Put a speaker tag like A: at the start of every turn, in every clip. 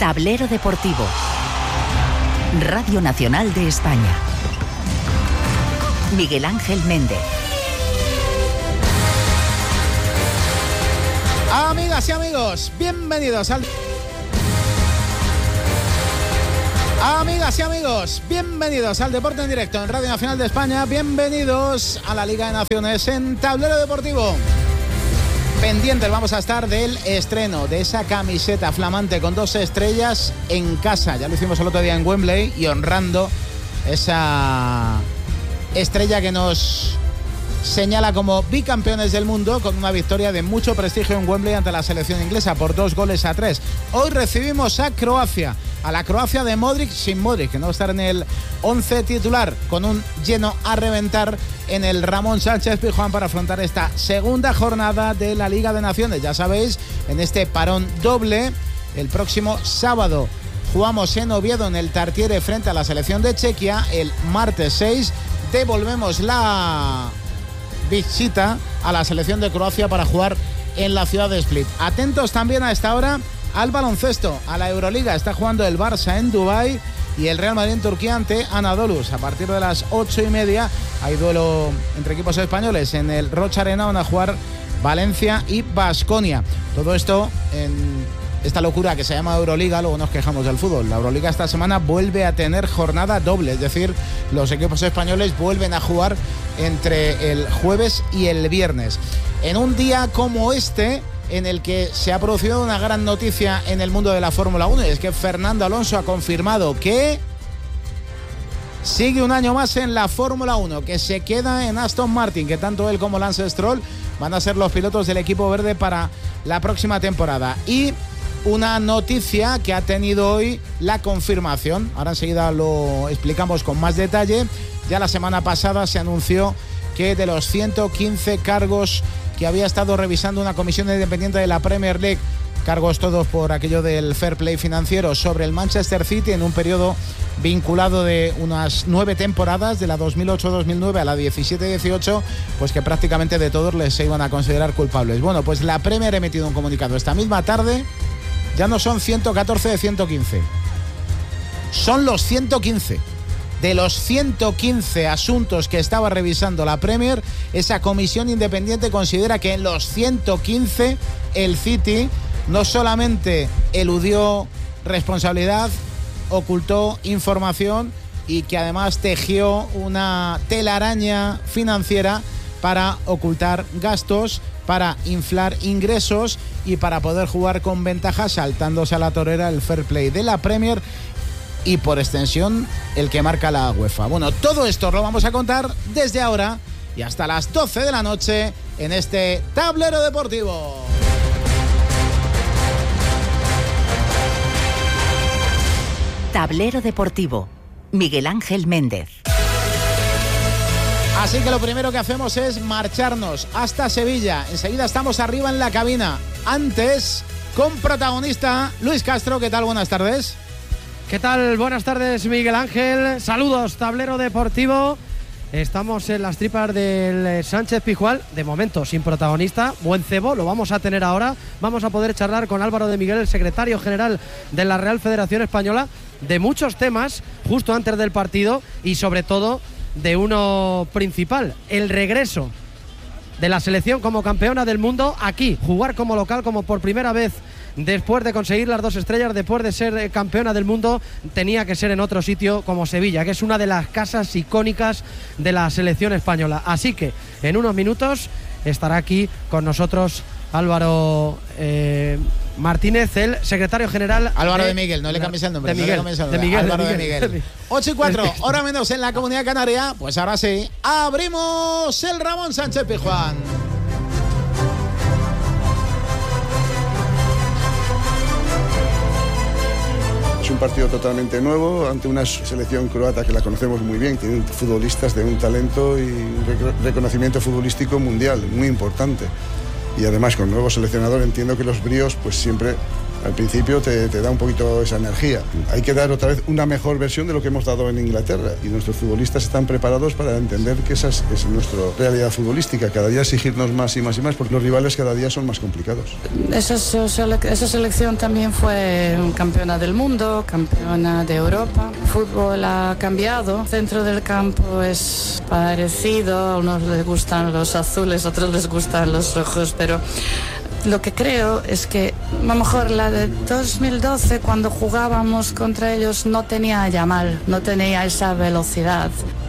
A: Tablero Deportivo. Radio Nacional de España. Miguel Ángel Méndez.
B: Amigas y amigos, bienvenidos al... Amigas y amigos, bienvenidos al Deporte en Directo en Radio Nacional de España. Bienvenidos a la Liga de Naciones en Tablero Deportivo. Pendientes vamos a estar del estreno de esa camiseta flamante con 2 estrellas en casa. Ya lo hicimos el otro día en Wembley y honrando esa estrella que nos señala como bicampeones del mundo con una victoria de mucho prestigio en Wembley ante la selección inglesa por 2-3. Hoy recibimos a Croacia, a la Croacia de Modric sin Modric, que no va a estar en el 11 titular, con un lleno a reventar en el Ramón Sánchez Pizjuán para afrontar esta segunda jornada de la Liga de Naciones. Ya sabéis, en este parón doble, el próximo sábado jugamos en Oviedo en el Tartiere frente a la selección de Chequia. El martes 6 devolvemos la visita a la selección de Croacia para jugar en la ciudad de Split. Atentos también a esta hora al baloncesto, a la Euroliga. Está jugando el Barça en Dubái y el Real Madrid en Turquía ante Anadolus. A partir de las 8:30 hay duelo entre equipos españoles en el Rocha Arena. Van a jugar Valencia y Baskonia. Todo esto en esta locura que se llama Euroliga. Luego nos quejamos del fútbol. La Euroliga esta semana vuelve a tener jornada doble, es decir, los equipos españoles vuelven a jugar entre el jueves y el viernes. En un día como este, en el que se ha producido una gran noticia en el mundo de la Fórmula 1, y es que Fernando Alonso ha confirmado que sigue un año más en la Fórmula 1, que se queda en Aston Martin, que tanto él como Lance Stroll van a ser los pilotos del equipo verde para la próxima temporada. Y una noticia que ha tenido hoy la confirmación, ahora enseguida lo explicamos con más detalle. Ya la semana pasada se anunció que de los 115 cargos que había estado revisando una comisión independiente de la Premier League, cargos todos por aquello del fair play financiero sobre el Manchester City en un periodo vinculado de unas 9 temporadas, de la 2008-2009 a la 17-18, pues que prácticamente de todos les se iban a considerar culpables. Bueno, pues la Premier ha emitido un comunicado esta misma tarde. Ya no son 114 de 115, son los 115. De los 115 asuntos que estaba revisando la Premier, esa comisión independiente considera que en los 115 el City no solamente eludió responsabilidad, ocultó información y que además tejió una telaraña financiera para ocultar gastos, para inflar ingresos y para poder jugar con ventaja, saltándose a la torera el fair play de la Premier y por extensión el que marca la UEFA. Bueno, todo esto lo vamos a contar desde ahora y hasta las 12 de la noche en este Tablero Deportivo.
A: Tablero Deportivo. Miguel Ángel Méndez.
B: Así que lo primero que hacemos es marcharnos hasta Sevilla. Enseguida estamos arriba en la cabina. Antes, con protagonista Luis Castro. ¿Qué tal? Buenas tardes.
C: ¿Qué tal? Buenas tardes, Miguel Ángel. Saludos, Tablero Deportivo. Estamos en las tripas del Sánchez Pizjuán. De momento, sin protagonista. Buen cebo, lo vamos a tener ahora. Vamos a poder charlar con Álvaro de Miguel, el secretario general de la Real Federación Española, de muchos temas justo antes del partido y sobre todo de uno principal, el regreso de la selección como campeona del mundo aquí, jugar como local, como por primera vez después de conseguir las 2 estrellas, después de ser campeona del mundo, tenía que ser en otro sitio como Sevilla, que es una de las casas icónicas de la selección española. Así que en unos minutos estará aquí con nosotros Álvaro Martínez, el secretario general.
B: Álvaro de Miguel, no le cambies el nombre.
C: De Miguel,
B: Álvaro de Miguel. 8:04, hora menos en la Comunidad Canaria. Pues ahora sí, abrimos el Ramón Sánchez Pizjuán.
D: Es un partido totalmente nuevo ante una selección croata que la conocemos muy bien, tiene futbolistas de un talento y un reconocimiento futbolístico mundial muy importante. Y además con nuevo seleccionador entiendo que los bríos pues siempre al principio te da un poquito esa energía. Hay que dar otra vez una mejor versión de lo que hemos dado en Inglaterra, y nuestros futbolistas están preparados para entender que esa es nuestra realidad futbolística, cada día exigirnos más y más y más, porque los rivales cada día son más complicados.
E: Esa selección también fue campeona del mundo, campeona de Europa. El fútbol ha cambiado, dentro del campo es parecido, a unos les gustan los azules, a otros les gustan los rojos, pero lo que creo es que a lo mejor la de 2012, cuando jugábamos contra ellos, no tenía Yamal, no tenía esa velocidad.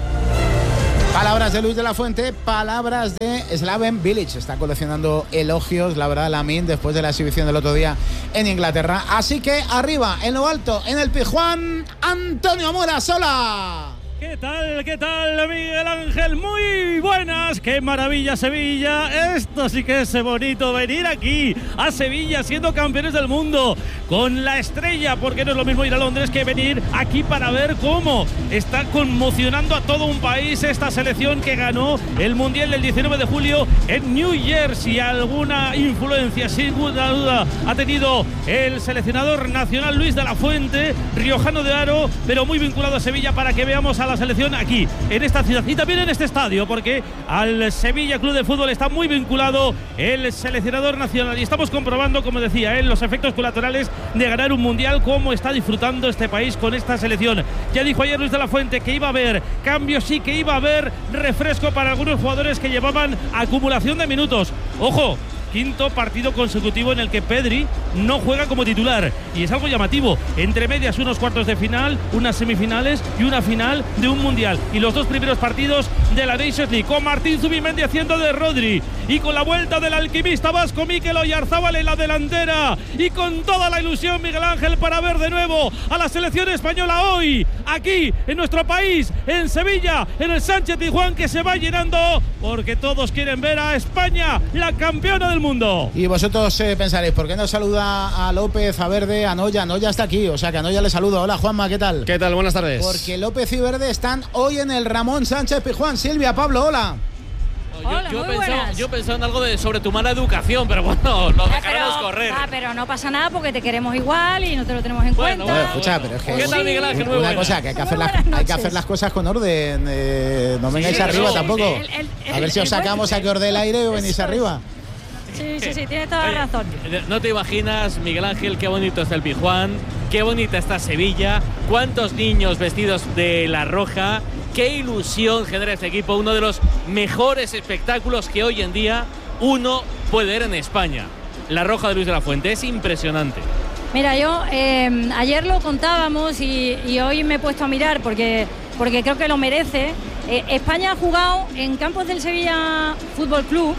B: Palabras de Luis de la Fuente, palabras de Slaven Bilic. Está coleccionando elogios, la verdad, Lamine, después de la exhibición del otro día en Inglaterra. Así que arriba, en lo alto, en el Pizjuán, Antonio Morasola.
F: ¿Qué tal, Miguel Ángel? Muy buenas, qué maravilla Sevilla. Esto sí que es bonito, venir aquí a Sevilla siendo campeones del mundo con la estrella, porque no es lo mismo ir a Londres que venir aquí para ver cómo está conmocionando a todo un país esta selección que ganó el Mundial del 19 de julio en New Jersey. Alguna influencia, sin duda, ha tenido el seleccionador nacional Luis de la Fuente, riojano de Haro, pero muy vinculado a Sevilla, para que veamos a la selección aquí, en esta ciudad y también en este estadio, porque al Sevilla Club de Fútbol está muy vinculado el seleccionador nacional, y estamos comprobando, como decía él, los efectos colaterales de ganar un mundial, cómo está disfrutando este país con esta selección. Ya dijo ayer Luis de la Fuente que iba a haber cambios, sí, que iba a haber refresco para algunos jugadores que llevaban acumulación de minutos. Ojo, quinto partido consecutivo en el que Pedri no juega como titular, y es algo llamativo. Entre medias, unos cuartos de final, unas semifinales y una final de un mundial, y los dos primeros partidos de la Nations League, con Martín Zubimendi haciendo de Rodri, y con la vuelta del alquimista vasco Mikel Oyarzábal en la delantera, y con toda la ilusión, Miguel Ángel, para ver de nuevo a la selección española hoy, aquí en nuestro país, en Sevilla, en el Sánchez Pizjuán, que se va llenando, porque todos quieren ver a España, la campeona del mundo.
B: Y vosotros pensaréis, ¿por qué no saluda a López, a Verde, a Noya? Noya está aquí, o sea que a Noya le saludo. Hola, Juanma, ¿qué tal?
G: ¿Qué tal? Buenas tardes.
B: Porque López y Verde están hoy en el Ramón Sánchez Pizjuán. Silvia, Pablo, hola.
H: Hola,
F: Yo pensaba en algo sobre tu mala educación, pero bueno, lo dejaremos correr.
H: Pero no pasa nada, porque te queremos igual y no te lo tenemos en cuenta.
B: Bueno, escucha, pero es que
F: ¿qué tal, Miguel Ángel?
B: Una cosa, que hay que hacer las cosas con orden. No vengáis arriba tampoco. A ver si os sacamos aquí del aire o venís arriba.
H: Sí, tienes toda la razón.
F: No te imaginas, Miguel Ángel, qué bonito está el Pizjuán, qué bonita está Sevilla, cuántos niños vestidos de la roja, qué ilusión genera este equipo, uno de los mejores espectáculos que hoy en día uno puede ver en España. La roja de Luis de la Fuente es impresionante.
H: Mira, yo ayer lo contábamos y hoy me he puesto a mirar porque creo que lo merece. España ha jugado en campos del Sevilla Fútbol Club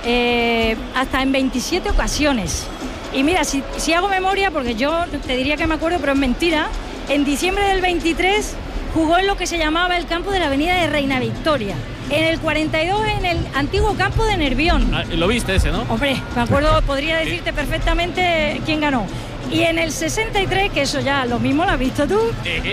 H: hasta en 27 ocasiones. Y mira, si hago memoria, porque yo te diría que me acuerdo, pero es mentira, en diciembre del 23 jugó en lo que se llamaba el campo de la avenida de Reina Victoria. En el 42 en el antiguo campo de Nervión.
F: Lo viste ese, ¿no?
H: Hombre, me acuerdo, podría decirte perfectamente quién ganó. Y en el 63, que eso ya lo mismo lo has visto tú,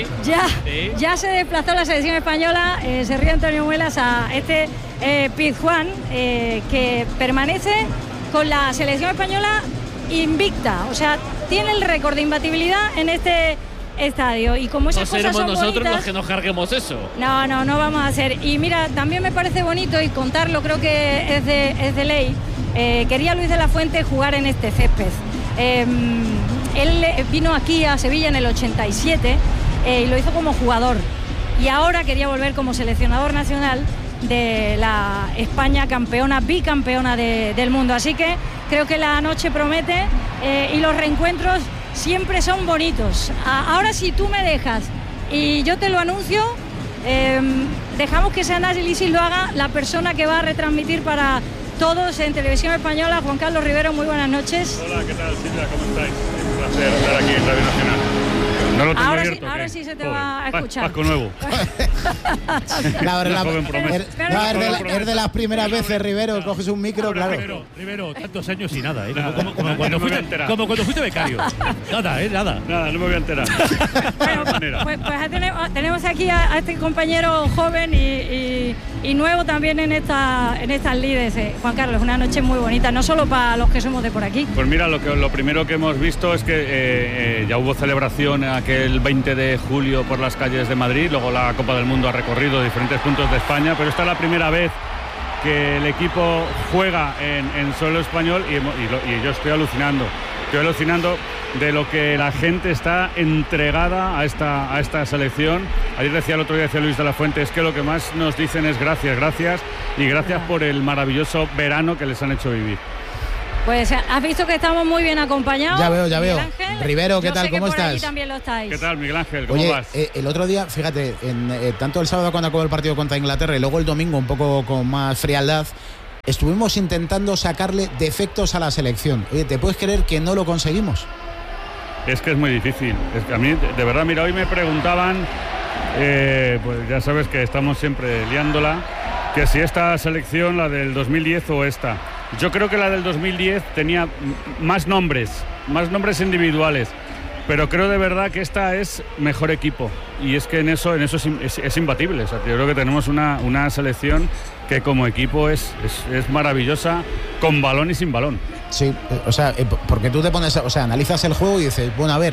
H: ya se desplazó la selección española, se ríe Antonio Muelas, a este Pizjuán, que permanece con la selección española invicta. O sea, tiene el récord de imbatibilidad en este estadio, y como esas cosas son
F: nosotros
H: bonitas,
F: los que nos carguemos eso.
H: No vamos a hacer. Y mira, también me parece bonito, y contarlo creo que es de ley, quería Luis de la Fuente jugar en este césped. Él vino aquí a Sevilla en el 87 y lo hizo como jugador, y ahora quería volver como seleccionador nacional de la España campeona, bicampeona del mundo. Así que creo que la noche promete, y los reencuentros siempre son bonitos. Ahora, si tú me dejas y yo te lo anuncio, dejamos que ese análisis lo haga la persona que va a retransmitir para todos en Televisión Española, Juan Carlos Rivero. Muy buenas noches.
I: Hola, ¿qué tal, Silvia? ¿Cómo estáis? Un placer estar aquí en Radio Nacional. No lo tengo abierto.
H: Ahora sí se te va a escuchar.
I: Pasco nuevo.
B: Es de las primeras veces, Rivero, coges un micro, claro.
F: Rivero, tantos años y nada,
I: como
F: cuando fuiste becario. Nada,
I: Nada, no me voy a enterar.
H: Bueno, pues tenemos aquí a este compañero joven y y nuevo también en estas lides. Juan Carlos, una noche muy bonita, no solo para los que somos de por aquí.
I: Pues mira, lo primero que hemos visto es que ya hubo celebración aquel 20 de julio por las calles de Madrid, luego la Copa del Mundo ha recorrido diferentes puntos de España, pero esta es la primera vez que el equipo juega en suelo español y yo estoy alucinando de lo que la gente está entregada a esta selección. Ayer decía Luis de la Fuente, es que lo que más nos dicen es gracias por el maravilloso verano que les han hecho vivir.
H: Pues has visto que estamos muy bien acompañados.
B: Ya veo.
H: Ángel,
B: Rivero, ¿qué tal? ¿Cómo estás?
H: También lo estáis.
I: ¿Qué tal, Miguel Ángel? ¿Cómo
B: Oye,
I: vas?
B: El otro día, fíjate, tanto el sábado cuando acabó el partido contra Inglaterra y luego el domingo un poco con más frialdad, estuvimos intentando sacarle defectos a la selección. Oye, ¿te puedes creer que no lo conseguimos?
I: Es que es muy difícil. Es que a mí, de verdad, mira, hoy me preguntaban, pues ya sabes que estamos siempre liándola, que si esta selección, la del 2010 o esta. Yo creo que la del 2010 tenía más nombres individuales, pero creo de verdad que esta es mejor equipo, y es que en eso es imbatible. O sea, yo creo que tenemos una selección que como equipo es maravillosa, con balón y sin balón.
B: Sí, o sea, porque tú te pones, o sea, analizas el juego y dices, bueno, a ver,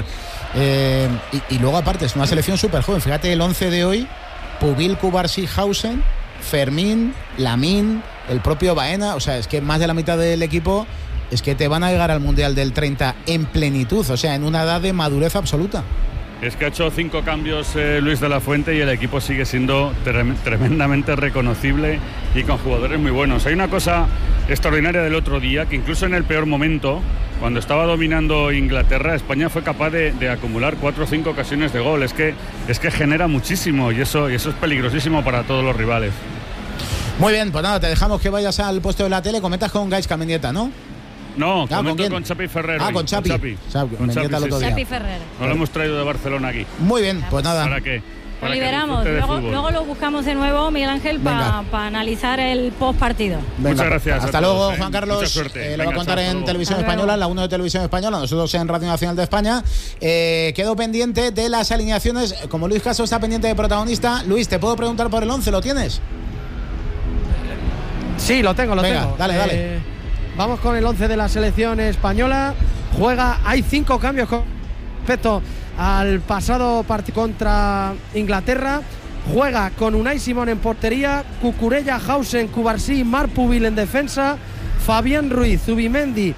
B: y luego aparte es una selección súper joven. Fíjate el 11 de hoy: Pubil, Cubarsí, Hausen, Fermín, Lamine, el propio Baena. O sea, es que más de la mitad del equipo es que te van a llegar al Mundial del 30 en plenitud, o sea, en una edad de madurez absoluta.
I: Es que ha hecho 5 cambios Luis de la Fuente y el equipo sigue siendo tremendamente reconocible y con jugadores muy buenos. Hay una cosa extraordinaria del otro día, que incluso en el peor momento, cuando estaba dominando Inglaterra, España fue capaz de acumular 4 o 5 ocasiones de gol. Es que genera muchísimo y eso es peligrosísimo para todos los rivales.
B: Muy bien, pues nada, te dejamos que vayas al puesto de la tele. Comentas con Gaisca Mendieta, ¿no?
I: No, comento con Xapi Ferrer.
B: Con Xapi.
H: Xapi Ferrer.
I: Nos lo hemos traído de Barcelona aquí.
B: Muy bien, pues nada.
I: ¿Para qué?
H: Lo liberamos, luego lo buscamos de nuevo, Miguel Ángel, para analizar el post partido.
I: Muchas gracias.
B: Hasta luego, Juan Carlos.
I: Mucha suerte.
B: Lo va a contar en Televisión Española, la 1 de Televisión Española, nosotros en Radio Nacional de España. Quedo pendiente de las alineaciones. Como Luis Castro está pendiente de protagonista, Luis, ¿te puedo preguntar por el 11? ¿Lo tienes?
C: Sí, lo tengo.
B: Dale.
C: Vamos con el 11 de la selección española. Hay 5 cambios con respecto al pasado partido contra Inglaterra. Juega con Unai Simón en portería, Cucurella, Hausen, Cubarsí, Marc Pubil en defensa, Fabián Ruiz, Zubimendi,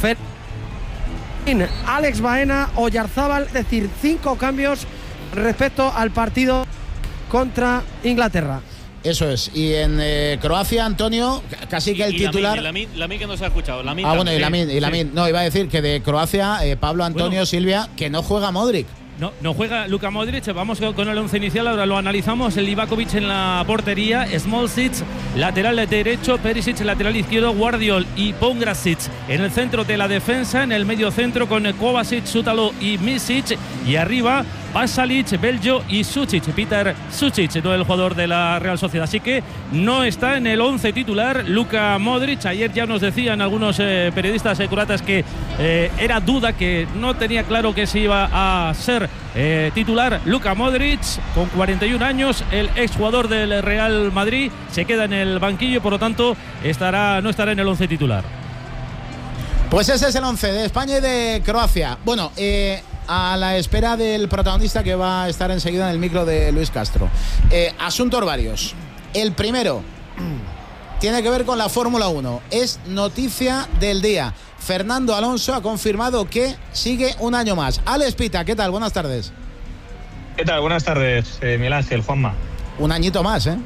C: Fermín, Alex Baena, Oyarzábal. Es decir, 5 cambios respecto al partido contra Inglaterra.
B: Eso es. Y en Croacia, Antonio, casi que el titular.
G: Lamine que no se ha escuchado.
B: Bueno, y Lamine. No, iba a decir que de Croacia, Pablo Antonio Silvia, que no juega Modric.
F: No juega Luka Modric. Vamos con el 11 inicial, ahora lo analizamos. El Livakovic en la portería, Smolcic lateral derecho, Perisic lateral izquierdo, Guardiol y Pongracic en el centro de la defensa. En el medio centro con Kovacic, Sutalo y Misic, y arriba Pasalic, Beljo y Sucic, Peter Sucic, todo el jugador de la Real Sociedad. Así que no está en el 11 titular Luka Modric. Ayer ya nos decían algunos periodistas croatas que era duda, que no tenía claro que se iba a ser titular Luka Modric. Con 41 años, el exjugador del Real Madrid se queda en el banquillo y por lo tanto no estará en el 11 titular.
B: Pues ese es el 11 de España y de Croacia. Bueno, a la espera del protagonista que va a estar enseguida en el micro de Luis Castro. Asuntos varios. El primero tiene que ver con la Fórmula 1. Es noticia del día. Fernando Alonso ha confirmado que sigue un año más. Alex Pita, ¿qué tal? Buenas tardes.
J: ¿Qué tal? Buenas tardes, Miguel Ángel, Juanma.
B: Un añito más, ¿eh?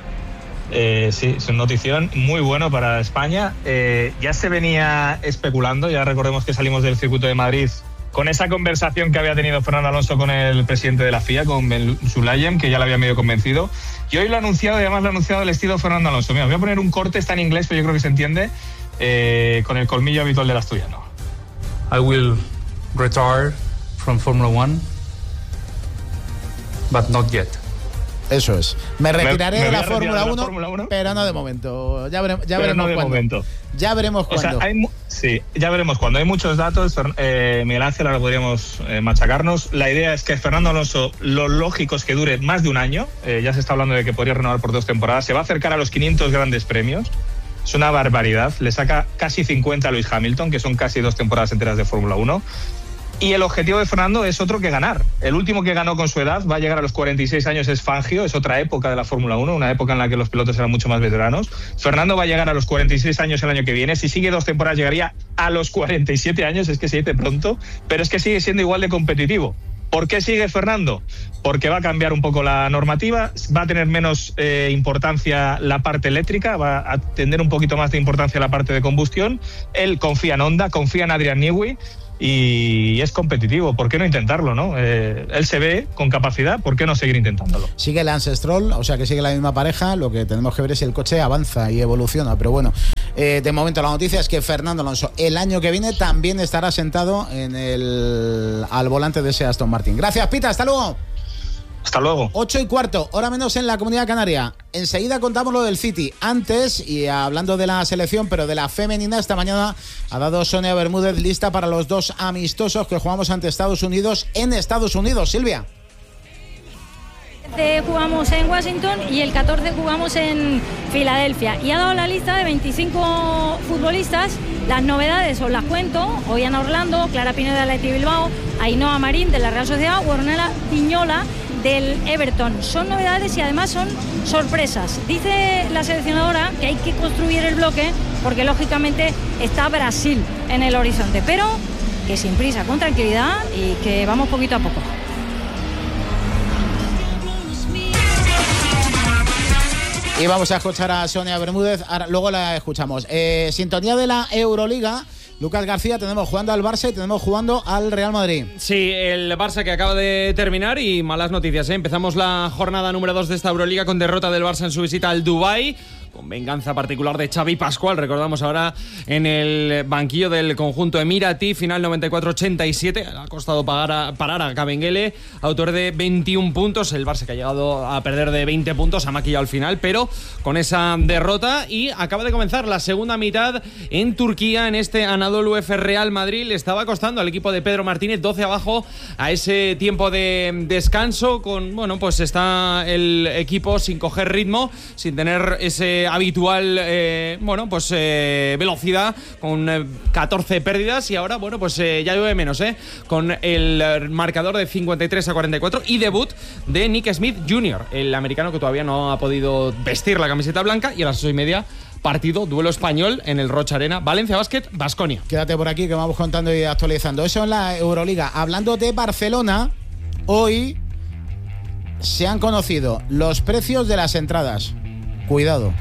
J: Sí, es una notición muy bueno para España. Ya se venía especulando, ya recordemos que salimos del circuito de Madrid con esa conversación que había tenido Fernando Alonso con el presidente de la FIA, con Ben Sulayem, que ya lo había medio convencido. Y hoy lo ha anunciado, y además lo ha anunciado el estilo Fernando Alonso. Mira, voy a poner un corte, está en inglés, pero yo creo que se entiende, con el colmillo habitual del asturiano.
K: I will retire from Formula 1, but not yet.
B: Eso es. Me retiraré de la
J: Fórmula
B: Fórmula 1, pero no de momento. Ya veremos cuándo.
J: Momento.
B: Ya veremos cuándo.
J: Sí, ya veremos cuándo. Hay muchos datos. Miguel Ángel, ahora podríamos machacarnos. La idea es que Fernando Alonso, lo lógico es que dure más de un año. Ya se está hablando de que podría renovar por 2 temporadas. Se va a acercar a los 500 grandes premios. Es una barbaridad. Le saca casi 50 a Lewis Hamilton, que son casi 2 temporadas enteras de Fórmula 1. Y el objetivo de Fernando es otro que ganar. El último que ganó con su edad va a llegar a los 46 años, es Fangio, es otra época de la Fórmula 1, una época en la que los pilotos eran mucho más veteranos. Fernando va a llegar a los 46 años el año que viene. Si sigue 2 temporadas llegaría a los 47 años, es que se dice pronto, pero es que sigue siendo igual de competitivo. ¿Por qué sigue Fernando? Porque va a cambiar un poco la normativa, va a tener menos importancia la parte eléctrica, va a tener un poquito más de importancia la parte de combustión. Él confía en Honda, confía en Adrian Newey, y es competitivo. ¿Por qué no intentarlo, no? Él se ve con capacidad, ¿por qué no seguir intentándolo?
B: Sigue Lance Stroll, o sea que sigue la misma pareja. Lo que tenemos que ver es si el coche avanza y evoluciona, pero bueno, de momento la noticia es que Fernando Alonso el año que viene también estará sentado al volante de ese Aston Martin. Gracias, Pita, hasta luego.
J: Hasta luego.
B: 8:15, hora menos en la Comunidad Canaria. Enseguida contamos lo del City. Antes, y hablando de la selección, pero de la femenina, esta mañana ha dado Sonia Bermúdez lista para los 2 amistosos que jugamos ante Estados Unidos en Estados Unidos. Silvia.
H: Jugamos en Washington y el 14 jugamos en Filadelfia. Y ha dado la lista de 25 futbolistas. Las novedades os las cuento. Hoy Ana Orlando, Clara Pineda del Athletic Bilbao, Ainhoa Marín de la Real Sociedad, Ornella Piñola del Everton. Son novedades y además son sorpresas. Dice la seleccionadora que hay que construir el bloque porque lógicamente está Brasil en el horizonte, pero que sin prisa, con tranquilidad y que vamos poquito a poco.
B: Y vamos a escuchar a Sonia Bermúdez, ahora, luego la escuchamos. Sintonía de la Euroliga. Lucas García, tenemos jugando al Barça y tenemos jugando al Real Madrid.
G: Sí, el Barça que acaba de terminar y malas noticias, ¿eh? Empezamos la jornada número 2 de esta Euroliga con derrota del Barça en su visita al Dubái, con venganza particular de Xavi Pascual, recordamos ahora en el banquillo del conjunto Emirati, final 94-87, ha costado parar a Kabengele, autor de 21 puntos, el Barça que ha llegado a perder de 20 puntos, ha maquillado al final, pero con esa derrota, y acaba de comenzar la segunda mitad en Turquía, en este Anadolu Efes Real Madrid. Le estaba costando al equipo de Pedro Martínez 12 abajo a ese tiempo de descanso, con, bueno, pues está el equipo sin coger ritmo, sin tener ese habitual velocidad, con 14 pérdidas, y ahora bueno pues ya llueve menos, con el marcador de 53-44 y debut de Nick Smith Jr., el americano que todavía no ha podido vestir la camiseta blanca, y a las 8:30 partido, duelo español en el Rocha Arena, Valencia Basket, Baskonia.
B: Quédate por aquí que vamos contando y actualizando. Eso en la Euroliga. Hablando de Barcelona, hoy se han conocido los precios de las entradas. Cuidado.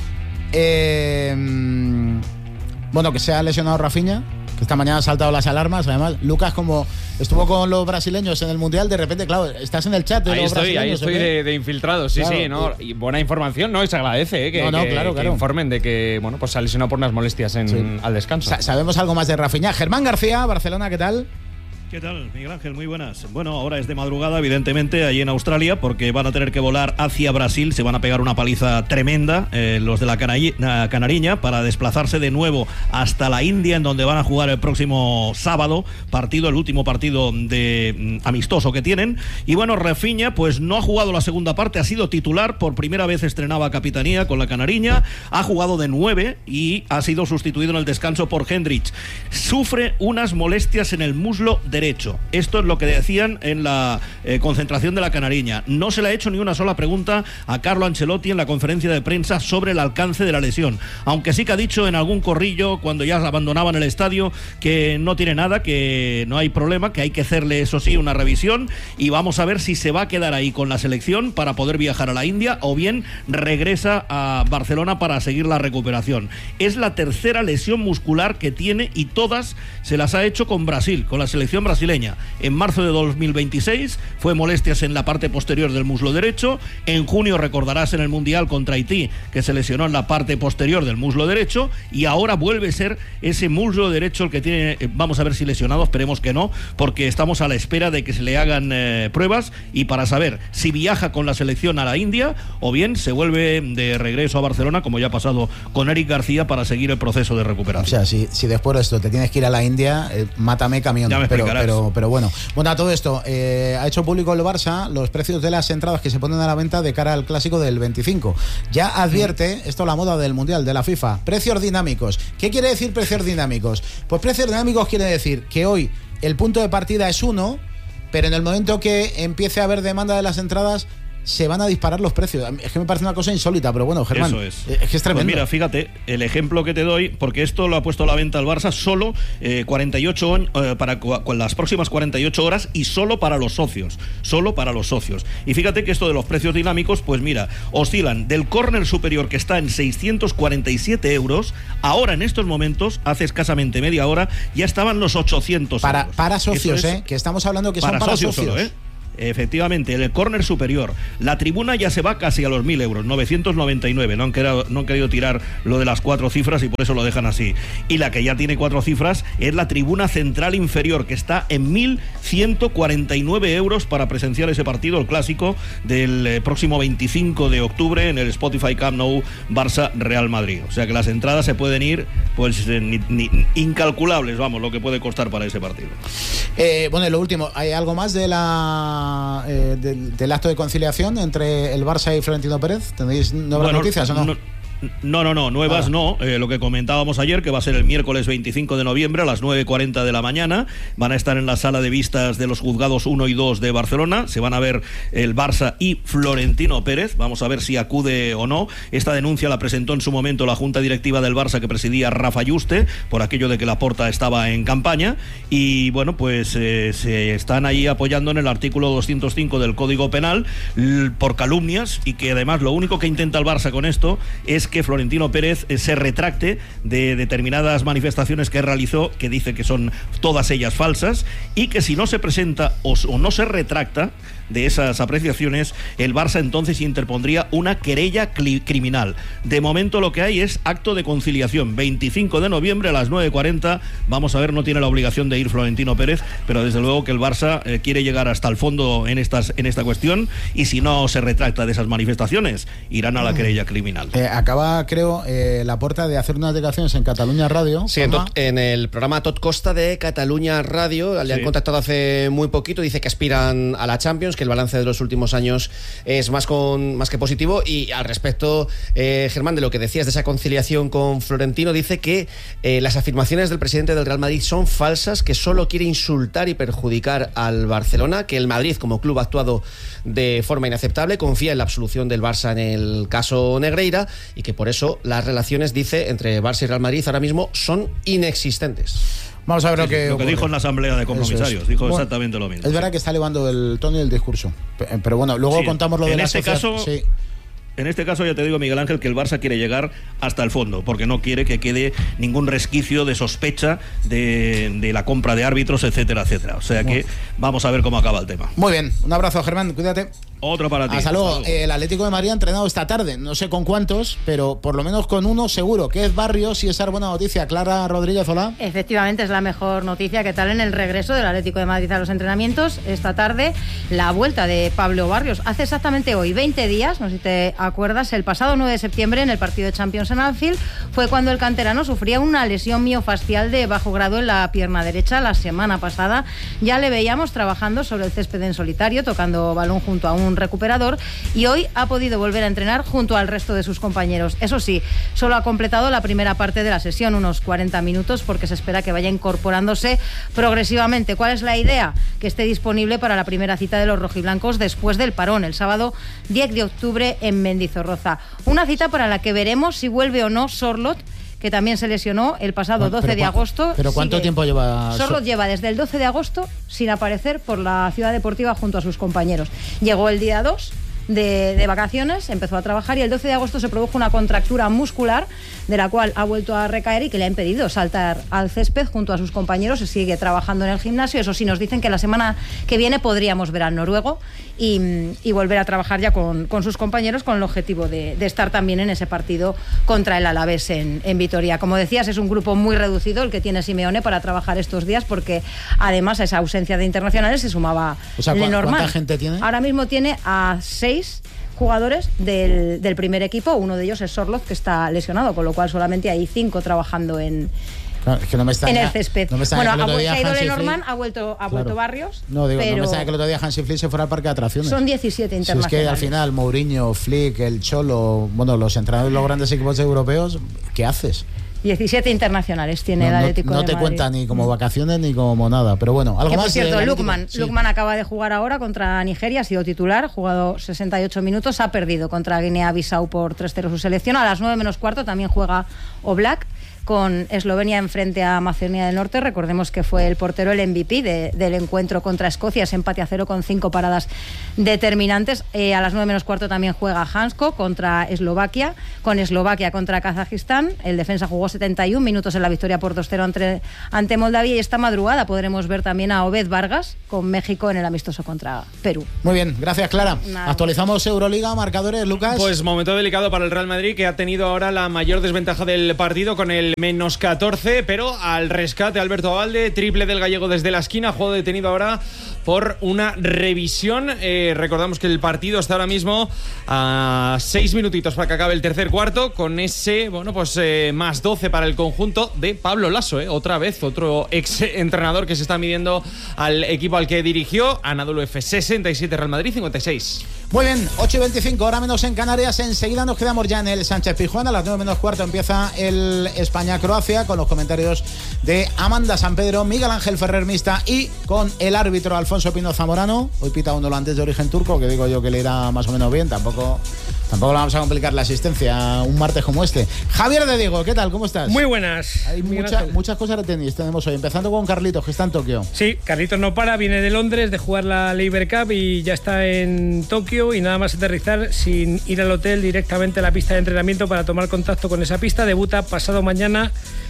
B: Bueno, que se ha lesionado Rafinha, que esta mañana han saltado las alarmas. Además, Lucas, como estuvo con los brasileños en el Mundial, de repente, claro, estás en el chat de los brasileños.
G: Ahí estoy de infiltrado, sí, claro, sí, ¿no? Y buena información, ¿no? Y se agradece, que informen de que, bueno, pues se ha lesionado por unas molestias al descanso.
B: Sabemos algo más de Rafinha. Germán García, Barcelona, ¿qué tal?
K: ¿Qué tal, Miguel Ángel? Muy buenas. Bueno, ahora es de madrugada, evidentemente, allí en Australia, porque van a tener que volar hacia Brasil. Se van a pegar una paliza tremenda los de la Canariña para desplazarse de nuevo hasta la India, en donde van a jugar el próximo sábado el último partido de amistoso que tienen. Y bueno, Rafinha pues no ha jugado la segunda parte, ha sido titular, por primera vez estrenaba capitanía con la Canariña, ha jugado de 9 y ha sido sustituido en el descanso por Hendricks. Sufre unas molestias en el muslo derecho. Esto es lo que decían en la concentración de la Canariña. No se le ha hecho ni una sola pregunta a Carlo Ancelotti en la conferencia de prensa sobre el alcance de la lesión, aunque sí que ha dicho en algún corrillo cuando ya abandonaban el estadio que no tiene nada, que no hay problema, que hay que hacerle, eso sí, una revisión, y vamos a ver si se va a quedar ahí con la selección para poder viajar a la India o bien regresa a Barcelona para seguir la recuperación. Es la tercera lesión muscular que tiene y todas se las ha hecho con Brasil, con la selección selección brasileña. En marzo de 2026 fue molestias en la parte posterior del muslo derecho. En junio, recordarás, en el Mundial contra Haití, que se lesionó en la parte posterior del muslo derecho, y ahora vuelve a ser ese muslo derecho el que tiene, vamos a ver si lesionado, esperemos que no, porque estamos a la espera de que se le hagan pruebas y para saber si viaja con la selección a la India o bien se vuelve de regreso a Barcelona, como ya ha pasado con Eric García, para seguir el proceso de recuperación.
B: O sea, si después de esto te tienes que ir a la India, mátame camión.
K: Ya me
B: pero bueno. Bueno, a todo esto, ha hecho público el Barça los precios de las entradas que se ponen a la venta de cara al clásico del 25. Ya advierte, esto la moda del Mundial, de la FIFA, precios dinámicos. ¿Qué quiere decir precios dinámicos? Pues precios dinámicos quiere decir que hoy el punto de partida es 1, pero en el momento que empiece a haber demanda de las entradas, se van a disparar los precios. Es que me parece una cosa insólita, pero bueno, Germán,
K: eso es
B: que es tremendo.
K: Pues mira, fíjate, el ejemplo que te doy, porque esto lo ha puesto a la venta el Barça solo 48 para las próximas 48 horas y solo para los socios. Y fíjate que esto de los precios dinámicos, pues mira, oscilan del córner superior, que está en 647 euros, ahora en estos momentos, hace escasamente media hora, ya estaban los 800 euros.
B: Para socios, que estamos hablando que son para socios.
K: Solo, Efectivamente, en el córner superior. La tribuna ya se va casi a los 1.000 euros, 999. No han querido tirar lo de las 4 cifras y por eso lo dejan así. Y la que ya tiene 4 cifras es la tribuna central inferior, que está en 1.149 euros para presenciar ese partido, el clásico del próximo 25 de octubre en el Spotify Camp Nou Barça-Real Madrid. O sea que las entradas se pueden ir, pues incalculables, vamos, lo que puede costar para ese partido.
B: Bueno, y lo último, ¿hay algo más de del acto de conciliación entre el Barça y Florentino Pérez? ¿Tenéis nuevas noticias o no?
K: No, nuevas no. Lo que comentábamos ayer, que va a ser el miércoles 25 de noviembre a las 9:40 de la mañana. Van a estar en la sala de vistas de los juzgados 1 y 2 de Barcelona. Se van a ver el Barça y Florentino Pérez. Vamos a ver si acude o no. Esta denuncia la presentó en su momento la Junta Directiva del Barça, que presidía Rafa Yuste, por aquello de que Laporta estaba en campaña. Y bueno, pues se están ahí apoyando en el artículo 205 del Código Penal por calumnias, y que además lo único que intenta el Barça con esto es que Florentino Pérez se retracte de determinadas manifestaciones que realizó, que dice que son todas ellas falsas, y que si no se presenta o no se retracta de esas apreciaciones, el Barça entonces interpondría una querella criminal. De momento lo que hay es acto de conciliación, 25 de noviembre a las 9:40. Vamos a ver, no tiene la obligación de ir Florentino Pérez, pero desde luego que el Barça quiere llegar hasta el fondo en esta cuestión, y si no se retracta de esas manifestaciones, irán a la querella criminal.
B: Acaba, creo, Laporta de hacer unas declaraciones en Catalunya Radio.
L: Sí, en el programa Tot Costa de Catalunya Radio. Le han contactado hace muy poquito, dice que aspiran a la Champions, que el balance de los últimos años es más que positivo. Y al respecto, Germán, de lo que decías de esa conciliación con Florentino, dice que las afirmaciones del presidente del Real Madrid son falsas, que solo quiere insultar y perjudicar al Barcelona, que el Madrid como club ha actuado de forma inaceptable, confía en la absolución del Barça en el caso Negreira, y que por eso las relaciones, dice, entre Barça y Real Madrid ahora mismo son inexistentes.
B: Vamos a ver lo que
K: dijo en la asamblea de compromisarios. Dijo exactamente lo mismo.
B: Es verdad que está elevando el tono y el discurso, pero bueno, luego contamos lo de la
K: sociedad. En este caso ya te digo, Miguel Ángel, que el Barça quiere llegar hasta el fondo, porque no quiere que quede ningún resquicio de sospecha de la compra de árbitros, etcétera, etcétera. O sea que vamos a ver cómo acaba el tema.
B: Muy bien, un abrazo, Germán, cuídate.
K: Otro para ti.
B: Hasta luego. El Atlético de Madrid ha entrenado esta tarde, no sé con cuántos, pero por lo menos con uno seguro, que es Barrios, y esa es buena noticia. Clara Rodríguez, hola.
M: Efectivamente, es la mejor noticia. ¿Qué tal en el regreso del Atlético de Madrid a los entrenamientos? Esta tarde, la vuelta de Pablo Barrios. Hace exactamente hoy 20 días, no sé si te acuerdas, el pasado 9 de septiembre, en el partido de Champions en Anfield, fue cuando el canterano sufría una lesión miofascial de bajo grado en la pierna derecha. La semana pasada ya le veíamos trabajando sobre el césped en solitario, tocando balón junto a un recuperador, y hoy ha podido volver a entrenar junto al resto de sus compañeros. Eso sí, solo ha completado la primera parte de la sesión, unos 40 minutos, porque se espera que vaya incorporándose progresivamente. ¿Cuál es la idea? Que esté disponible para la primera cita de los rojiblancos después del parón, el sábado 10 de octubre en Mendizorroza. Una cita para la que veremos si vuelve o no Sorloth, que también se lesionó el pasado 12 de agosto.
B: ¿Pero cuánto tiempo lleva?
M: Sorloth lleva desde el 12 de agosto sin aparecer por la ciudad deportiva junto a sus compañeros. Llegó el día 2, de vacaciones, empezó a trabajar y el 12 de agosto se produjo una contractura muscular de la cual ha vuelto a recaer y que le ha impedido saltar al césped junto a sus compañeros. Se sigue trabajando en el gimnasio. Eso sí, nos dicen que la semana que viene podríamos ver al noruego y volver a trabajar ya con sus compañeros con el objetivo de estar también en ese partido contra el Alavés en Vitoria. Como decías, es un grupo muy reducido el que tiene Simeone para trabajar estos días, porque además a esa ausencia de internacionales se sumaba Lenormand.
B: ¿Cuánta gente tiene?
M: Ahora mismo tiene a 6 jugadores del primer equipo. Uno de ellos es Sorloth, que está lesionado, con lo cual solamente hay 5 trabajando en el césped.
B: No me
M: bueno,
B: ha
M: ido Lenormand, ha vuelto Barrios.
B: No, digo,
M: pero
B: no me extraña que el otro día Hansi Flick se fuera al parque de atracciones.
M: Son 17 internacionales.
B: Si es que al final Mourinho, Flick, el Cholo, bueno, los entrenadores de los grandes equipos europeos, ¿qué haces?
M: 17 internacionales tiene el Atlético de Madrid.
B: No te cuenta ni como vacaciones ni como nada, pero bueno, algo más.
M: Por cierto, Lukman acaba de jugar ahora contra Nigeria, ha sido titular, ha jugado 68 minutos, ha perdido contra Guinea-Bissau por 3-0 su selección. A las 9 menos cuarto también juega Oblak, con Eslovenia enfrente a Macedonia del Norte. Recordemos que fue el portero el MVP del encuentro contra Escocia, ese empate a 0 con 5 paradas determinantes. A las 9 menos cuarto también juega Hansko contra Eslovaquia, con Eslovaquia contra Kazajistán. El defensa jugó 71 minutos en la victoria por 2-0 ante Moldavia, y esta madrugada podremos ver también a Obed Vargas con México en el amistoso contra Perú.
B: Muy bien, gracias Clara. Actualizamos Euroliga, marcadores, Lucas.
G: Pues momento delicado para el Real Madrid, que ha tenido ahora la mayor desventaja del partido con el menos 14, pero al rescate Alberto Abalde, triple del gallego desde la esquina, juego detenido ahora por una revisión. Recordamos que el partido está ahora mismo a 6 minutitos para que acabe el tercer cuarto, con ese, más 12 para el conjunto de Pablo Lasso, otra vez, otro ex entrenador que se está midiendo al equipo al que dirigió. Anadolu Efes 67, Real Madrid 56.
B: Muy bien, 8:25, hora menos en Canarias. Enseguida nos quedamos ya en el Sánchez Pizjuán. A las 9 menos cuarto empieza el España-Croacia, con los comentarios de Amanda San Pedro, Miguel Ángel Ferrer Mista y con el árbitro Alfonso Pino Zamorano. Hoy pita un holandés de origen turco, que digo yo que le irá más o menos bien. Tampoco le vamos a complicar la asistencia un martes como este. Javier de Diego, ¿qué tal? ¿Cómo estás?
N: Muy buenas.
B: Hay muchas cosas de tenis tenemos hoy, empezando con Carlitos, que está en Tokio.
N: Sí, Carlitos no para, viene de Londres de jugar la Laver Cup y ya está en Tokio, y nada más aterrizar sin ir al hotel, directamente a la pista de entrenamiento para tomar contacto con esa pista. Debuta pasado mañana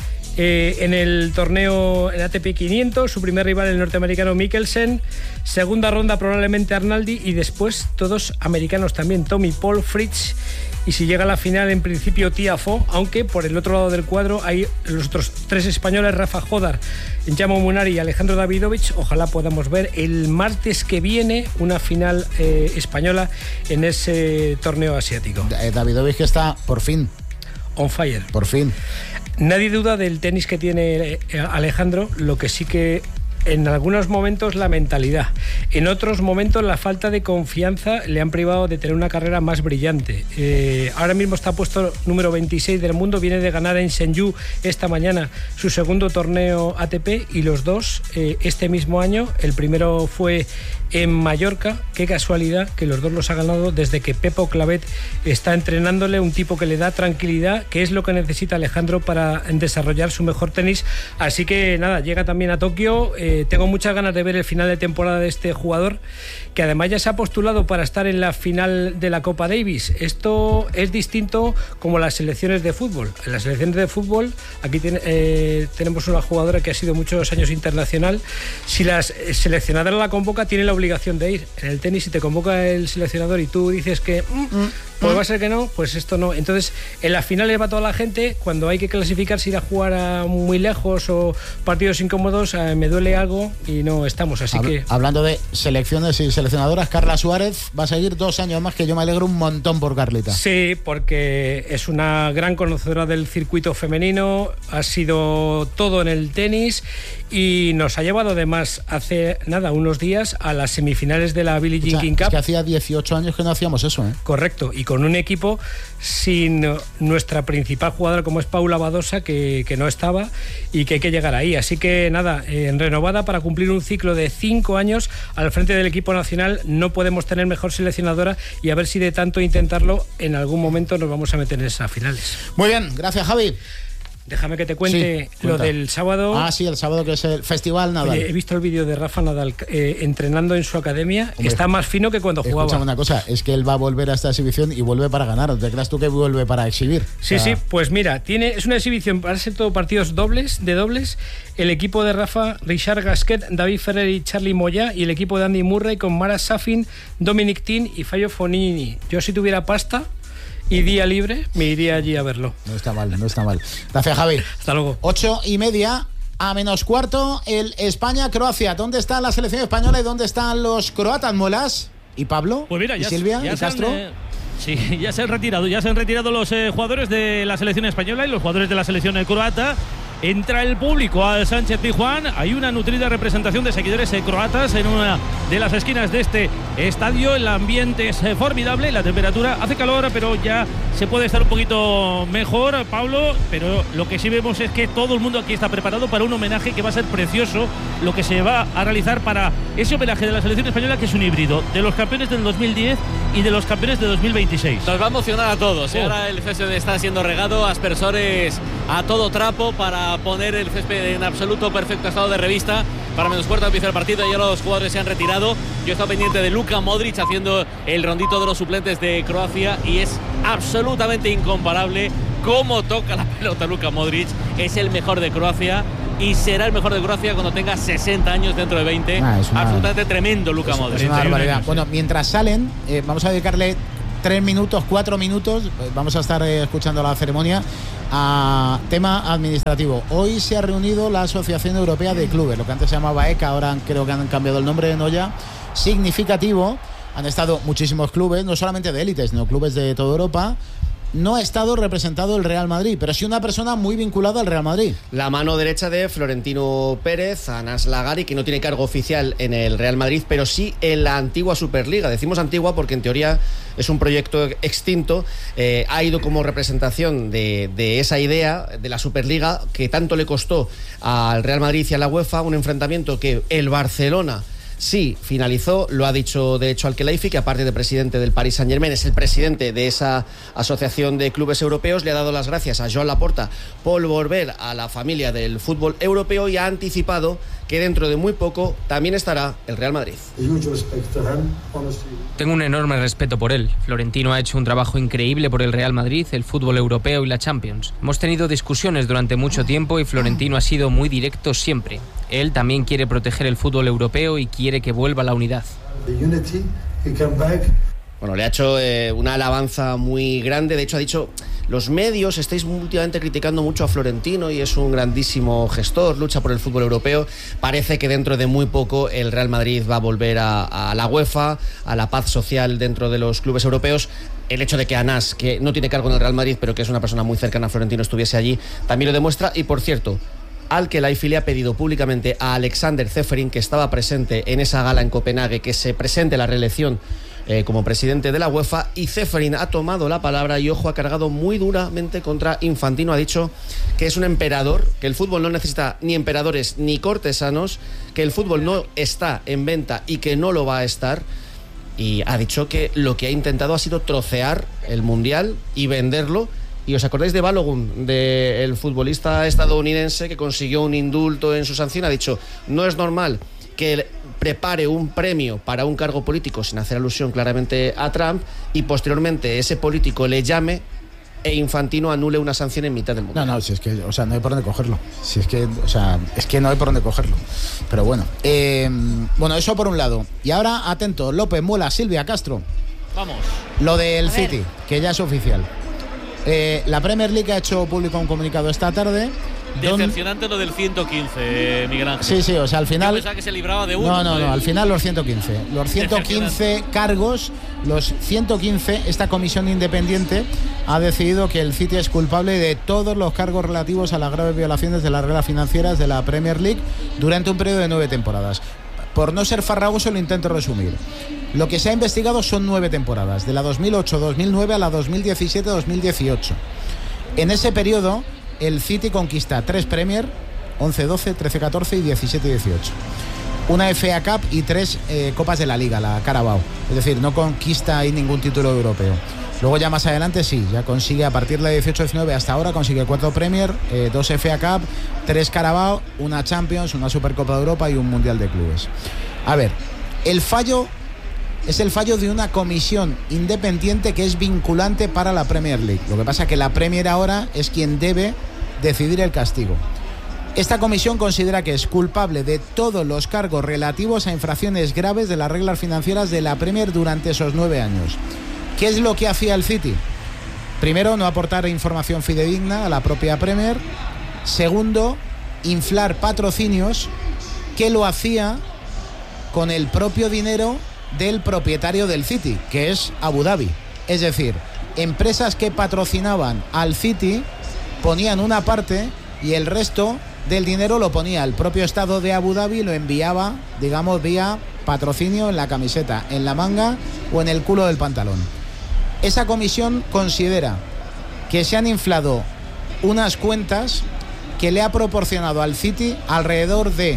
N: en el torneo en ATP 500, su primer rival el norteamericano Mikkelsen, segunda ronda probablemente Arnaldi, y después todos americanos también, Tommy Paul, Fritz, y si llega a la final en principio Tiafoe, aunque por el otro lado del cuadro hay los otros 3 españoles, Rafa Jodar, Jamo Munari y Alejandro Davidovich. Ojalá podamos ver el martes que viene una final española en ese torneo asiático.
B: Davidovich, que está por fin
N: on fire.
B: Por fin.
N: Nadie duda del tenis que tiene Alejandro, lo que sí que en algunos momentos la mentalidad, en otros momentos la falta de confianza le han privado de tener una carrera más brillante. Ahora mismo está puesto número 26 del mundo, viene de ganar en Shenzhen esta mañana su segundo torneo ATP, y los dos este mismo año. El primero fue en Mallorca, qué casualidad que los dos los ha ganado desde que Pepo Clavet está entrenándole, un tipo que le da tranquilidad, que es lo que necesita Alejandro para desarrollar su mejor tenis. Así que nada, llega también a Tokio. Tengo muchas ganas de ver el final de temporada de este jugador, que además ya se ha postulado para estar en la final de la Copa Davis. Esto es distinto como las selecciones de fútbol. En las selecciones de fútbol, aquí tenemos una jugadora que ha sido muchos años internacional. Si la seleccionadora la convoca, tiene la obligación de ir. En el tenis, si te convoca el seleccionador y tú dices que pues va a ser que no, pues esto no. Entonces, en las finales va toda la gente. Cuando hay que clasificarse, ir a jugar a muy lejos o partidos incómodos, me duele algo y no estamos. Así que...
B: Hablando de selecciones y seleccionadoras, Carla Suárez va a seguir 2 años más, que yo me alegro un montón por Carlita.
N: Sí, porque es una gran conocedora del circuito femenino, ha sido todo en el tenis y nos ha llevado además hace nada, unos días, a las semifinales de la Billie Jean King Cup.
B: Es que hacía 18 años que no hacíamos eso, ¿eh?
N: Correcto, y con un equipo sin nuestra principal jugadora, como es Paula Badosa, que no estaba y que hay que llegar ahí. Así que nada, renovada para cumplir un ciclo de 5 años al frente del equipo nacional. No podemos tener mejor seleccionadora, y a ver si de tanto intentarlo en algún momento nos vamos a meter en esas finales.
B: Muy bien, gracias Javi.
N: Déjame que te cuente lo del sábado.
B: Ah, sí, el sábado, que es el Festival Nadal.
N: Oye, he visto el vídeo de Rafa Nadal entrenando en su academia. Hombre, está más fino que cuando jugaba.
B: Escúchame una cosa, es que él va a volver a esta exhibición y vuelve para ganar. ¿No te creas tú que vuelve para exhibir?
N: Sí, sí, pues mira, es una exhibición para ser todo partidos dobles. El equipo de Rafa, Richard Gasquet, David Ferrer y Charlie Moya, y el equipo de Andy Murray con Mara Safin, Dominic Thiem y Fabio Fognini. Yo, si tuviera pasta y día libre, me iría allí a verlo.
B: No está mal, no está mal. Gracias, Javi.
N: Hasta luego.
B: 8:30 a menos cuarto, el España-Croacia. ¿Dónde está la selección española y dónde están los croatas, Molas? ¿Y Pablo?
F: Pues mira,
B: ¿Y Silvia? ¿Y Castro?
F: Sí, ya se han retirado los jugadores de la selección española y los jugadores de la selección croata. Entra el público al Sánchez Pizjuán. Hay una nutrida representación de seguidores croatas en una de las esquinas de este estadio. El ambiente es formidable, la temperatura hace calor, pero ya se puede estar un poquito mejor, Pablo. Pero lo que sí vemos es que todo el mundo aquí está preparado para un homenaje que va a ser precioso, lo que se va a realizar para ese homenaje de la selección española, que es un híbrido de los campeones del 2010 y de los campeones de 2026.
O: Nos va a emocionar a todos. Ahora el césped está siendo regado, aspersores a todo trapo para poner el césped en absoluto perfecto estado de revista. Para menos cuarto empieza el partido, ya los jugadores se han retirado. Yo he estado pendiente de Luka Modric haciendo el rondito de los suplentes de Croacia y es absolutamente incomparable cómo toca la pelota Luka Modric. Es el mejor de Croacia y será el mejor de Croacia cuando tenga 60 años dentro de 20. Absolutamente tremendo Luka Modric.
B: Es una barbaridad. Bueno, mientras salen, vamos a dedicarle 3 minutos, 4 minutos, vamos a estar escuchando la ceremonia, a tema administrativo. Hoy se ha reunido la Asociación Europea de Clubes, lo que antes se llamaba ECA, ahora creo que han cambiado el nombre, ¿no? Ya significativo. Han estado muchísimos clubes, no solamente de élites, sino clubes de toda Europa. No ha estado representado el Real Madrid, pero sí una persona muy vinculada al Real Madrid.
L: La mano derecha de Florentino Pérez, Anas Lagari, que no tiene cargo oficial en el Real Madrid, pero sí en la antigua Superliga. Decimos antigua porque en teoría es un proyecto extinto. Ha ido como representación de esa idea de la Superliga, que tanto le costó al Real Madrid y a la UEFA, un enfrentamiento que el Barcelona sí finalizó. Lo ha dicho de hecho Al-Khelaifi, que aparte de presidente del Paris Saint-Germain es el presidente de esa asociación de clubes europeos. Le ha dado las gracias a Joan Laporta por volver a la familia del fútbol europeo y ha anticipado que dentro de muy poco también estará el Real Madrid.
P: Tengo un enorme respeto por él. Florentino ha hecho un trabajo increíble por el Real Madrid, el fútbol europeo y la Champions. Hemos tenido discusiones durante mucho tiempo y Florentino ha sido muy directo siempre. Él también quiere proteger el fútbol europeo y quiere que vuelva la unidad.
L: Bueno, le ha hecho una alabanza muy grande. De hecho, ha dicho: los medios estáis últimamente criticando mucho a Florentino y es un grandísimo gestor, lucha por el fútbol europeo. Parece que dentro de muy poco el Real Madrid va a volver a la UEFA, a la paz social dentro de los clubes europeos. El hecho de que Anas, que no tiene cargo en el Real Madrid, pero que es una persona muy cercana a Florentino, estuviese allí, también lo demuestra. Y por cierto, Al-Khelaifi le ha pedido públicamente a Alexander Ceferin, que estaba presente en esa gala en Copenhague, que se presente la reelección como presidente de la UEFA, y Ceferin ha tomado la palabra y, ojo, ha cargado muy duramente contra Infantino. Ha dicho que es un emperador, que el fútbol no necesita ni emperadores ni cortesanos, que el fútbol no está en venta y que no lo va a estar. Y ha dicho que lo que ha intentado ha sido trocear el Mundial y venderlo. ¿Y os acordáis de Balogun, del futbolista estadounidense que consiguió un indulto en su sanción? Ha dicho: no es normal que prepare un premio para un cargo político, sin hacer alusión claramente a Trump, y posteriormente ese político le llame e Infantino anule una sanción en mitad del mundo.
B: No, si es que, o sea, no hay por dónde cogerlo. Si es que, o sea, es que no hay por dónde cogerlo. Pero bueno, bueno, eso por un lado. Y ahora, atento, López, Muela, Silvia, Castro.
F: Vamos.
B: Lo del City, que ya es oficial. La Premier League ha hecho público un comunicado esta tarde.
O: Decepcionante lo del 115, Miguel Ángel.
B: Sí, o sea, al final.
O: Yo pensaba que se libraba de uno.
B: No, al final los 115. Los 115 cargos, los 115, esta comisión independiente ha decidido que el City es culpable de todos los cargos relativos a las graves violaciones de las reglas financieras de la Premier League durante un periodo de 9 temporadas. Por no ser farragoso, lo intento resumir. Lo que se ha investigado son 9 temporadas, de la 2008-2009 a la 2017-2018. En ese periodo, el City conquista 3 Premier, 11-12, 13-14 y 17-18. una FA Cup y 3 Copas de la Liga, la Carabao. Es decir, no conquista ahí ningún título europeo. Luego ya más adelante sí, ya consigue a partir de 18-19 hasta ahora, consigue 4 Premier, 2 FA Cup, 3 Carabao, una Champions, una Supercopa de Europa y un Mundial de Clubes. A ver, el fallo es el fallo de una comisión independiente que es vinculante para la Premier League. Lo que pasa es que la Premier ahora es quien debe decidir el castigo. Esta comisión considera que es culpable de todos los cargos relativos a infracciones graves de las reglas financieras de la Premier durante esos 9 años. ¿Qué es lo que hacía el City? Primero, no aportar información fidedigna a la propia Premier. Segundo, inflar patrocinios que lo hacía con el propio dinero del propietario del City, que es Abu Dhabi. Es decir, empresas que patrocinaban al City ponían una parte y el resto del dinero lo ponía el propio Estado de Abu Dhabi y lo enviaba, digamos, vía patrocinio en la camiseta, en la manga o en el culo del pantalón. Esa comisión considera que se han inflado unas cuentas que le ha proporcionado al City alrededor de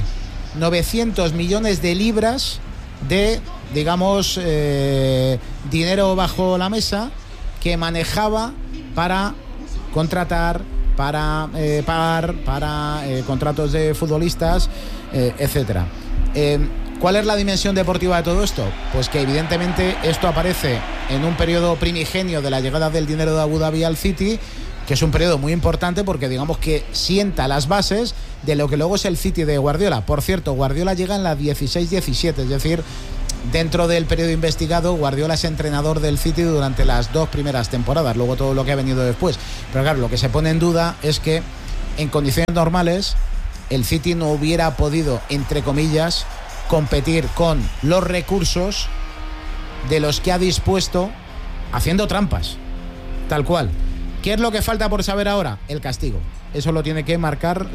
B: 900 millones de libras de, digamos, dinero bajo la mesa que manejaba para contratar, para pagar, para contratos de futbolistas, etcétera. ¿Cuál es la dimensión deportiva de todo esto? Pues que evidentemente esto aparece en un periodo primigenio de la llegada del dinero de Abu Dhabi al City, que es un periodo muy importante porque digamos que sienta las bases de lo que luego es el City de Guardiola. Por cierto, Guardiola llega en la 16-17, es decir, dentro del periodo investigado, Guardiola es entrenador del City durante las 2 primeras temporadas, luego todo lo que ha venido después. Pero claro, lo que se pone en duda es que en condiciones normales el City no hubiera podido, entre comillas, competir con los recursos de los que ha dispuesto haciendo trampas, tal cual. ¿Qué es lo que falta por saber ahora? El castigo. Eso lo tiene que marcar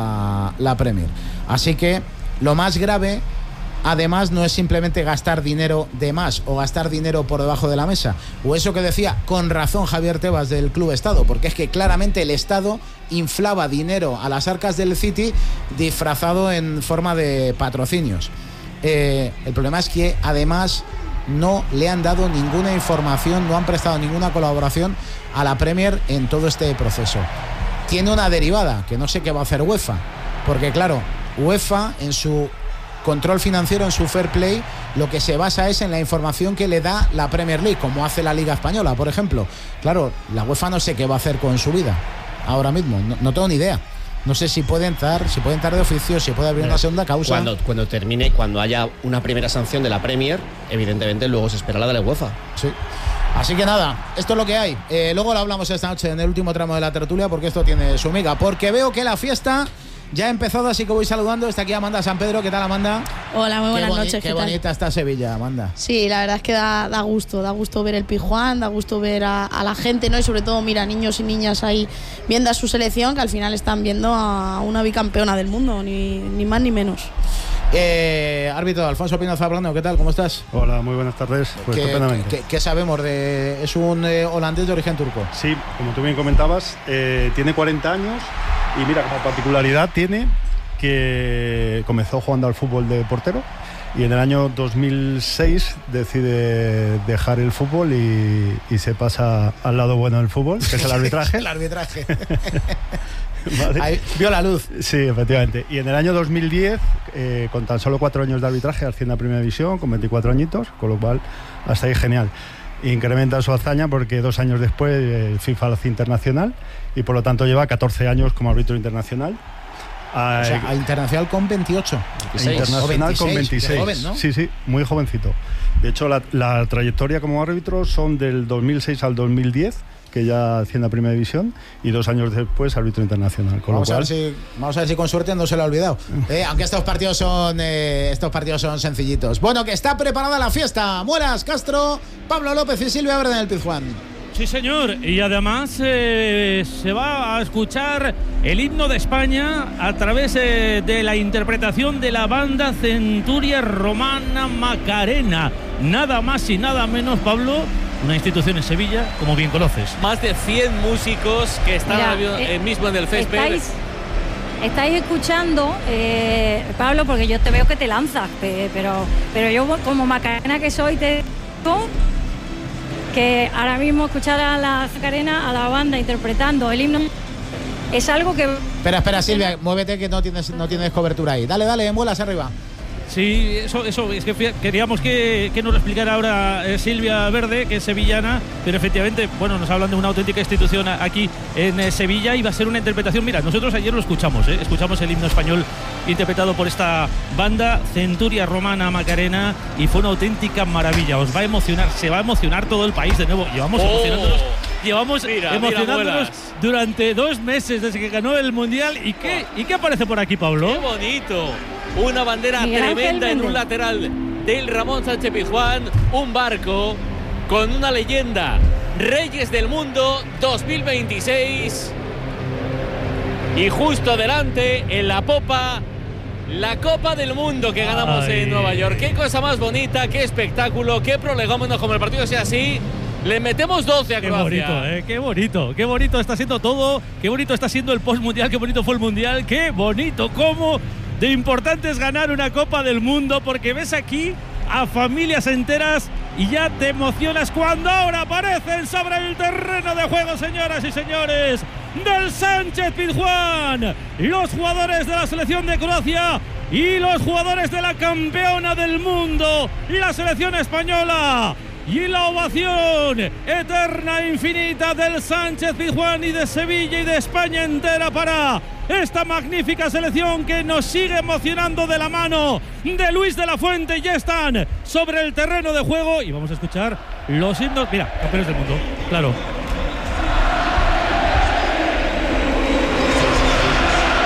B: la Premier. Así que lo más grave, además, no es simplemente gastar dinero de más o gastar dinero por debajo de la mesa, o eso que decía con razón Javier Tebas del Club Estado, porque es que claramente el Estado inflaba dinero a las arcas del City disfrazado en forma de patrocinios. El problema es que además no le han dado ninguna información, no han prestado ninguna colaboración a la Premier en todo este proceso. Tiene una derivada, que no sé qué va a hacer UEFA, porque claro, UEFA en su control financiero, en su fair play, lo que se basa es en la información que le da la Premier League, como hace la Liga Española, por ejemplo. Claro, la UEFA no sé qué va a hacer con su vida ahora mismo, no tengo ni idea. No sé si puede entrar de oficio, si puede abrir una segunda causa.
L: Cuando termine, cuando haya una primera sanción de la Premier, evidentemente luego se espera la de la UEFA.
B: Sí. Así que nada, esto es lo que hay. Luego lo hablamos esta noche en el último tramo de la tertulia, porque esto tiene su miga. Porque veo que la fiesta ya ha empezado, así que voy saludando. Está aquí Amanda San Pedro. ¿Qué tal, Amanda?
Q: Hola, muy buenas noches.
B: Qué bonita está Sevilla, Amanda.
Q: Sí, la verdad es que da gusto ver el Pizjuán, da gusto ver a la gente, ¿no? Y sobre todo, mira, niños y niñas ahí viendo a su selección, que al final están viendo a una bicampeona del mundo, ni más ni menos.
B: Árbitro Alfonso Pino Zabrano, ¿qué tal? ¿Cómo estás?
R: Hola, muy buenas tardes. Pues estupendamente.
B: ¿Qué sabemos de...? Es un holandés de origen turco.
R: Sí, como tú bien comentabas, tiene 40 años y mira, como particularidad tiene que comenzó jugando al fútbol de portero y en el año 2006 decide dejar el fútbol y se pasa al lado bueno del fútbol, que es el arbitraje.
B: El arbitraje.
R: Vale.
B: Ahí vio la luz.
R: Sí, efectivamente. Y en el año 2010, con tan solo 4 años de arbitraje, asciende a Primera División, con 24 añitos, con lo cual hasta ahí genial. Incrementa su hazaña porque 2 años después el FIFA lo hace internacional y por lo tanto lleva 14 años como árbitro internacional.
B: O sea, a internacional con 28.
R: 26. Internacional con 26.
B: Joven, ¿no?
R: Sí, muy jovencito. De hecho, la trayectoria como árbitro son del 2006 al 2010, que ya asciende a Primera División, y 2 años después árbitro internacional.
B: Vamos a ver si con suerte no se lo ha olvidado. Aunque estos partidos son sencillitos. Bueno, que está preparada la fiesta. Muelas, Castro, Pablo López y Silvia Verde en el Pizjuán.
F: Sí, señor. Y además se va a escuchar el himno de España a través de la interpretación de la banda Centuria Romana Macarena. Nada más y nada menos, Pablo, una institución en Sevilla, como bien conoces.
O: Más de 100 músicos que están mismo en el césped.
H: estáis escuchando, Pablo, porque yo te veo que te lanzas, pero yo como Macarena que soy, te digo que ahora mismo escuchar a la Macarena, a la banda interpretando el himno, es algo que...
B: Espera, Silvia, muévete que no tienes cobertura ahí. Dale, vuelas arriba.
F: Sí, eso es que queríamos que nos lo explicara ahora Silvia Verde, que es sevillana, pero efectivamente, bueno, nos hablan de una auténtica institución aquí en Sevilla y va a ser una interpretación. Mira, nosotros ayer lo escuchamos el himno español interpretado por esta banda Centuria Romana Macarena y fue una auténtica maravilla. Os va a emocionar, se va a emocionar todo el país de nuevo. Llevamos emocionándonos durante 2 meses desde que ganó el Mundial. ¿Y qué aparece por aquí, Pablo?
O: ¡Qué bonito! Una bandera tremenda en un lateral del Ramón Sánchez Pizjuán, un barco con una leyenda, Reyes del Mundo 2026, y justo delante, en la popa, la Copa del Mundo que ganamos en Nueva York. Qué cosa más bonita, qué espectáculo, qué prolegómeno. Como el partido sea así, le metemos 12 a Croacia.
F: Qué bonito está siendo todo, qué bonito está siendo el post-mundial, qué bonito fue el mundial, qué bonito, cómo de importante es ganar una Copa del Mundo, porque ves aquí a familias enteras y ya te emocionas cuando ahora aparecen sobre el terreno de juego, señoras y señores, del Sánchez Pizjuán, los jugadores de la selección de Croacia y los jugadores de la campeona del mundo, la selección española. Y la ovación eterna e infinita del Sánchez Pizjuán y de Sevilla y de España entera para esta magnífica selección que nos sigue emocionando de la mano de Luis de la Fuente. Ya están sobre el terreno de juego y vamos a escuchar los himnos. Mira, campeones del mundo, claro.